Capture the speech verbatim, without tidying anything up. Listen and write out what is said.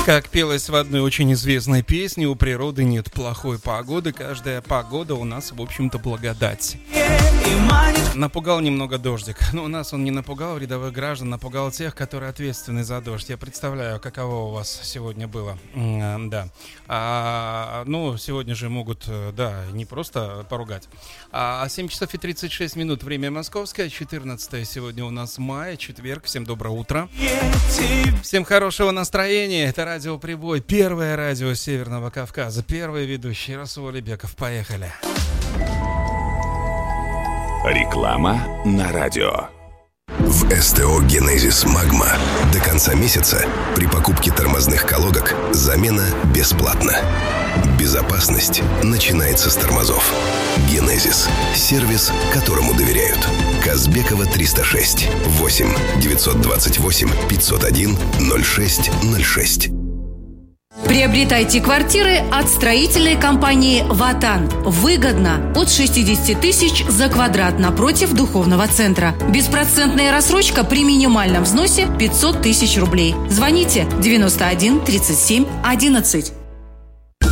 Как пелось в одной очень известной песне, у природы нет плохой погоды, каждая погода у нас, в общем-то, благодать. Напугал немного дождик, но у нас он не напугал рядовых граждан, напугал тех, которые ответственны за дождь. Я представляю, каково у вас сегодня было. Да. А, ну, сегодня же могут, да, не просто поругать. А семь часов и тридцать шесть минут, время московское, четырнадцатое сегодня у нас мая, четверг. Всем доброе утро. Всем хорошего настроения. Это Радио Прибой, первое радио Северного Кавказа, первый ведущий Расул Алибеков. Поехали. Реклама на радио. В СТО «Генезис Магма» до конца месяца при покупке тормозных колодок замена бесплатна. Безопасность начинается с тормозов. «Генезис» – сервис, которому доверяют. Казбекова триста шесть, восемь девятьсот двадцать восемь пятьсот один ноль шесть ноль шесть. Приобретайте квартиры от строительной компании «Ватан». Выгодно. От шестьдесят тысяч за квадрат напротив духовного центра. Беспроцентная рассрочка при минимальном взносе пятьсот тысяч рублей. Звоните девяносто один тридцать семь одиннадцать.